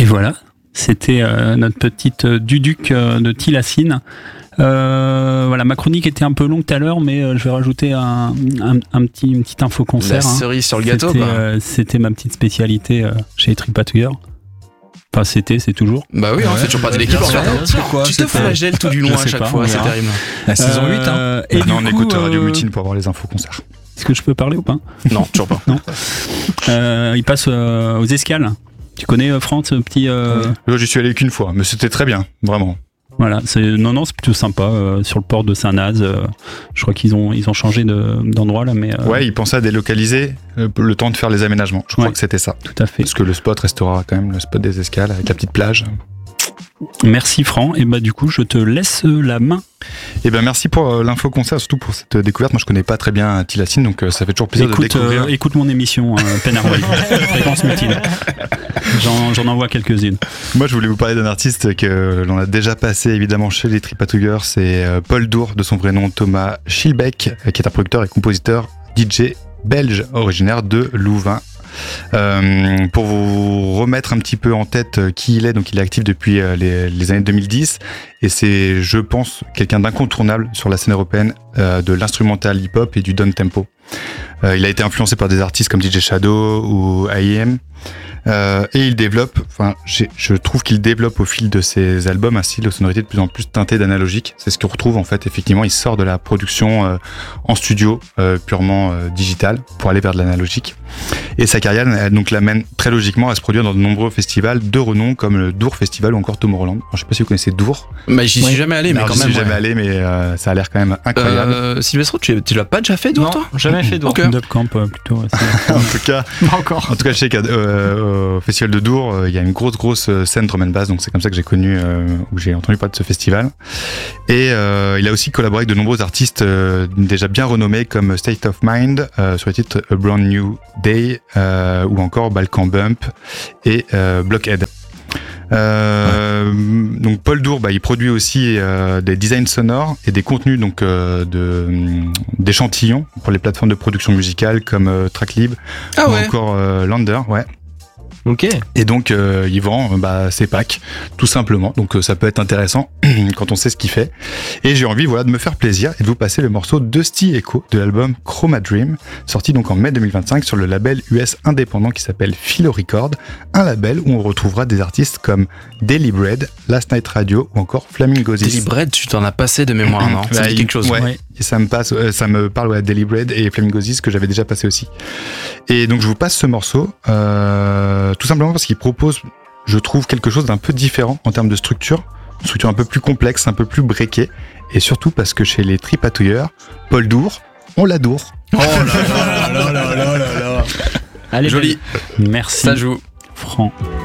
voilà, c'était notre petite Duduc de Tilacine. Voilà, ma chronique était un peu longue tout à l'heure, mais je vais rajouter une petite info concert. La cerise sur le gâteau, quoi. C'était ma petite spécialité chez les Tripatouilleurs. Enfin, c'est toujours. Bah oui, c'est toujours partie de l'équipe. Tu te flagelles tout du long à chaque fois, c'est terrible. La saison 8, hein. Et maintenant, on écoute Radio Mutine pour avoir les infos concerts. Est-ce que je peux parler ou pas ? Non, toujours pas. Non. Il passe aux escales. Tu connais France, petit. J'y suis allé qu'une fois, mais c'était très bien, vraiment. Voilà, c'est plutôt sympa sur le port de Saint-Naz. Je crois qu'ils ont changé d'endroit là, mais. Ouais, ils pensaient à délocaliser le temps de faire les aménagements. Je crois que c'était ça. Tout à fait. Parce que le spot restera quand même le spot des escales avec la petite plage. Merci Franck, et du coup je te laisse la main. Et merci pour l'info concert, surtout pour cette découverte. Moi je connais pas très bien Tilacine, donc ça fait toujours plaisir de découvrir. Écoute mon émission Penarway, Fréquence Mutine. J'en envoie quelques-unes. Moi je voulais vous parler d'un artiste que l'on a déjà passé évidemment chez les Tripatouilleurs, c'est Paul Dour, de son vrai nom Thomas Schilbeck, qui est un producteur et compositeur DJ belge originaire de Louvain. Pour vous remettre un petit peu en tête qui il est, donc il est actif depuis les années 2010 et c'est, je pense, quelqu'un d'incontournable sur la scène européenne de l'instrumental hip-hop et du down tempo. Il a été influencé par des artistes comme DJ Shadow ou I.E.M. Et il développe, je trouve qu'il développe au fil de ses albums un style aux sonorités de plus en plus teinté d'analogique. C'est ce qu'on retrouve en fait, effectivement, il sort de la production en studio purement digitale pour aller vers de l'analogique. Et sa carrière donc l'amène très logiquement à se produire dans de nombreux festivals de renom comme le Dour Festival ou encore Tomorrowland. Alors, je sais pas si vous connaissez Dour. J'y suis jamais allé, mais quand même. J'y suis jamais allé, mais ça a l'air quand même incroyable. Silvestro, tu l'as pas déjà fait Dour, toi ? Jamais fait Dour. Dubcamp plutôt. En tout cas, je sais qu'au Festival de Dour, il y a une grosse scène drum and bass, donc c'est comme ça que j'ai connu, où j'ai entendu parler de ce festival. Et il a aussi collaboré avec de nombreux artistes déjà bien renommés comme State of Mind sur les titres A Brand New Day ou encore Balkan Bump et Blockhead. Donc Paul Dour, il produit aussi des designs sonores et des contenus donc d'échantillons pour les plateformes de production musicale comme Tracklib ou encore Lander, Ok. Et donc il vend ses packs tout simplement, donc ça peut être intéressant quand on sait ce qu'il fait. Et j'ai envie de me faire plaisir et de vous passer le morceau Dusty Echo de l'album Chroma Dream, sorti donc en mai 2025 sur le label US indépendant qui s'appelle Philo Record, un label où on retrouvera des artistes comme Daily Bread, Last Night Radio ou encore Flamingozis. Daily Bread, tu t'en as passé de mémoire, non ? Ça me dit quelque chose. Ouais. Et ça me parle Daily Bread et Flamingozis que j'avais déjà passé aussi. Et donc je vous passe ce morceau tout simplement parce qu'il propose, je trouve, quelque chose d'un peu différent en termes de structure, une structure un peu plus complexe, un peu plus breakée, et surtout parce que chez les Tripatouilleurs, Paul Dour, on l'adoure. Oh là là là là là là là. Allez, joli. Merci. Ça joue. Franck.